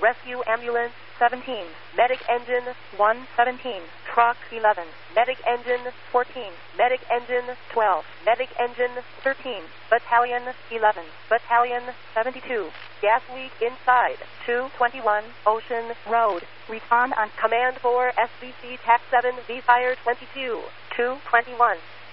Rescue Ambulance 17, Medic Engine 117, Truck 11, Medic Engine 14, Medic Engine 12, Medic Engine 13, Battalion 11, Battalion 72. Gas leak inside 221 Ocean Road. Respond on command for SBC TAC 7 V Fire 22. 221.